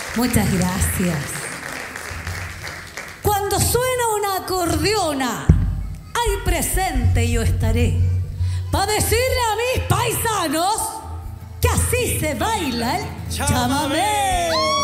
Muchas gracias. Cuando suena una acordeona, ahí presente yo estaré, para decirle a mis paisanos que así se baila el chamamé.